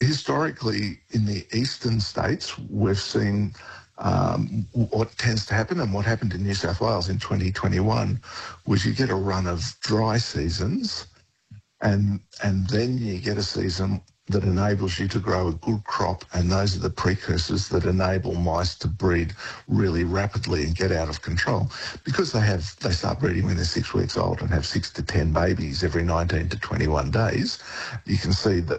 historically, in the eastern states, we've seen what tends to happen, and what happened in New South Wales in 2021 was you get a run of dry seasons, and then you get a season that enables you to grow a good crop, and those are the precursors that enable mice to breed really rapidly and get out of control. Because they start breeding when they're 6 weeks old and have 6 to 10 babies every 19 to 21 days, you can see that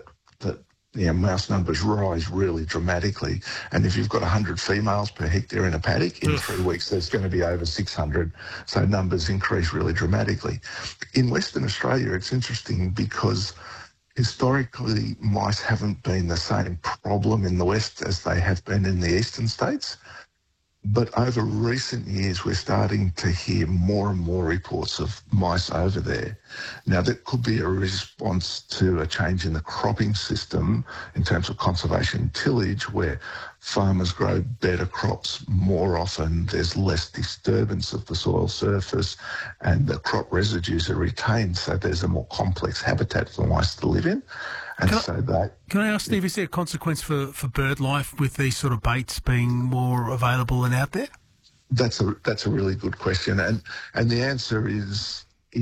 mouse numbers rise really dramatically. And if you've got 100 females per hectare in a paddock, in 3 weeks there's going to be over 600. So numbers increase really dramatically. In Western Australia, it's interesting because historically mice haven't been the same problem in the West as they have been in the eastern states. But over recent years, we're starting to hear more and more reports of mice over there. Now, that could be a response to a change in the cropping system in terms of conservation and tillage, where farmers grow better crops more often, there's less disturbance of the soil surface, and the crop residues are retained, so there's a more complex habitat for mice to live in. And Can I ask, Steve, is there a consequence for bird life with these sort of baits being more available and out there? That's a really good question, and the answer is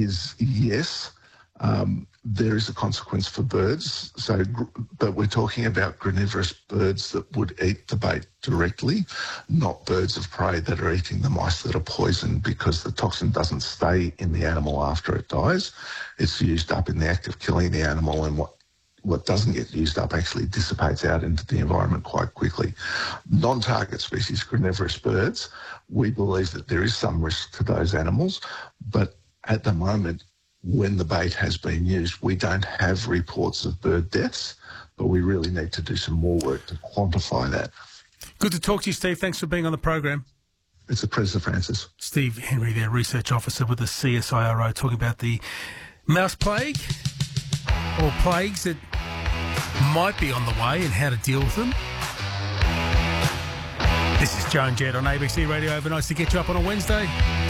yes. There is a consequence for birds. But we're talking about granivorous birds that would eat the bait directly, not birds of prey that are eating the mice that are poisoned, because the toxin doesn't stay in the animal after it dies. It's used up in the act of killing the animal, and what doesn't get used up actually dissipates out into the environment quite quickly. Non-target species granivorous birds, we believe that there is some risk to those animals, but at the moment, when the bait has been used, we don't have reports of bird deaths, but we really need to do some more work to quantify that. Good to talk to you, Steve. Thanks for being on the program. It's a pleasure, Francis. Steve Henry there, Research Officer with the CSIRO, talking about the mouse plague, or plagues that might be on the way and how to deal with them. This is Joe and Jed on ABC Radio Overnights to get you up on a Wednesday.